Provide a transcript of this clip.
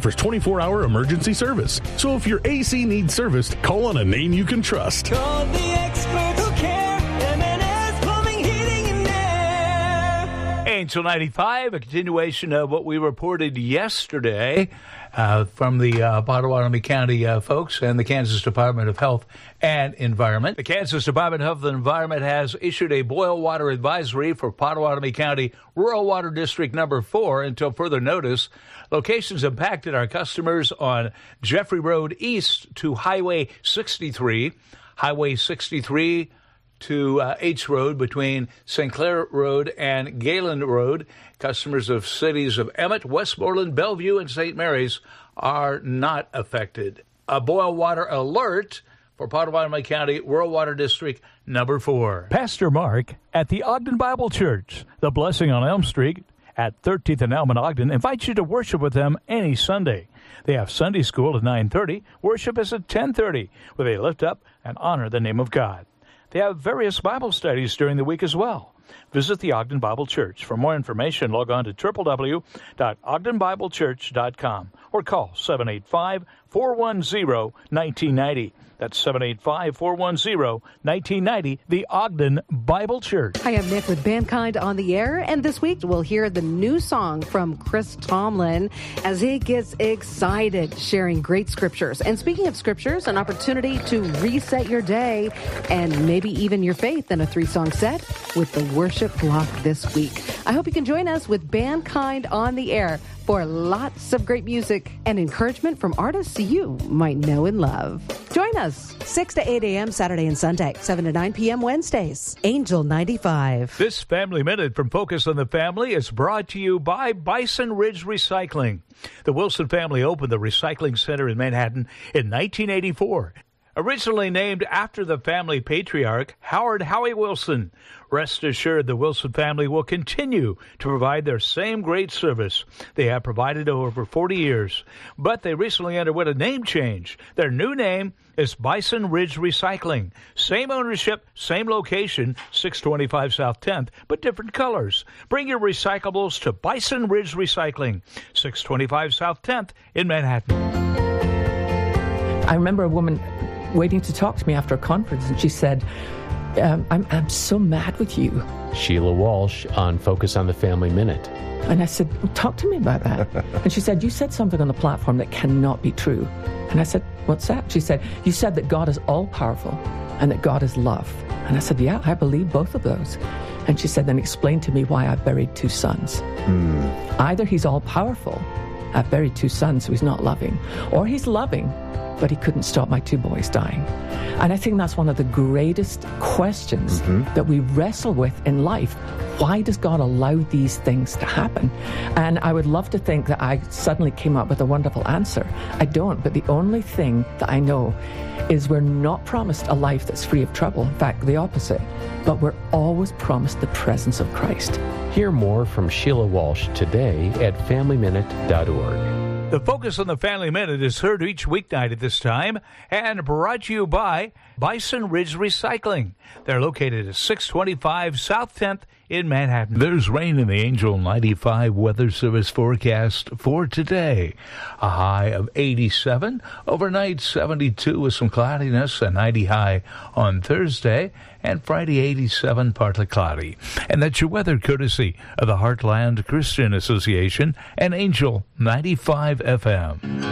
offers 24-hour emergency service. So if your AC needs serviced, call on a name you can trust. Call the experts who care. M&S Plumbing, Heating, and Air. Angel 95, a continuation of what we reported yesterday from the Pottawatomie County folks and the Kansas Department of Health and Environment. The Kansas Department of Health and Environment has issued a boil water advisory for Pottawatomie County Rural Water District number 4 until further notice. Locations impacted our customers on Jeffrey Road East to Highway 63, Highway 63 to H Road between St. Clair Road and Galen Road. Customers of cities of Emmett, Westmoreland, Bellevue, and St. Mary's are not affected. A boil water alert for Pottawatomie County Rural Water District number 4. Pastor Mark at the Ogden Bible Church, the Blessing on Elm Street at 13th and Elm in Ogden, invites you to worship with them any Sunday. They have Sunday school at 9:30. Worship is at 10:30, where they lift up and honor the name of God. They have various Bible studies during the week as well. Visit the Ogden Bible Church. For more information, log on to www.ogdenbiblechurch.com or call 785-410-1990. That's 785-410-1990, the Ogden Bible Church. Hi, I'm Nick with Mankind on the Air, and this week we'll hear the new song from Chris Tomlin as he gets excited sharing great scriptures. And speaking of scriptures, an opportunity to reset your day and maybe even your faith in a 3-song set with the worship block this week. I hope you can join us with Mankind on the Air for lots of great music and encouragement from artists you might know and love. Join us 6 to 8 a.m. Saturday and Sunday, 7 to 9 p.m. Wednesdays. Angel 95. This Family Minute from Focus on the Family is brought to you by Bison Ridge Recycling. The Wilson family opened the recycling center in Manhattan in 1984. Originally named after the family patriarch, Howard Howie Wilson. Rest assured the Wilson family will continue to provide their same great service they have provided over 40 years. But they recently underwent a name change. Their new name is Bison Ridge Recycling. Same ownership, same location, 625 South 10th, but different colors. Bring your recyclables to Bison Ridge Recycling, 625 South 10th in Manhattan. I remember a woman waiting to talk to me after a conference, and she said, I'm so mad with you. Sheila Walsh on Focus on the Family Minute. And I said, well, talk to me about that. And she said, you said something on the platform that cannot be true. And I said, what's that? She said, you said that God is all-powerful and that God is love. And I said, yeah, I believe both of those. And she said, then explain to me why I buried 2 sons. Either he's all-powerful, I've buried 2 sons, so he's not loving, or he's loving, but he couldn't stop my 2 boys dying. And I think that's one of the greatest questions that we wrestle with in life. Why does God allow these things to happen? And I would love to think that I suddenly came up with a wonderful answer. I don't, but the only thing that I know is we're not promised a life that's free of trouble. In fact, the opposite. But we're always promised the presence of Christ. Hear more from Sheila Walsh today at FamilyMinute.org. The Focus on the Family Minute is heard each weeknight at this time and brought to you by Bison Ridge Recycling. They're located at 625 South 10th in Manhattan. There's rain in the Angel 95 Weather Service forecast for today. A high of 87, overnight 72 with some cloudiness, a 90 high on Thursday, and Friday 87, partly cloudy. And that's your weather courtesy of the Heartland Christian Association and Angel 95 FM.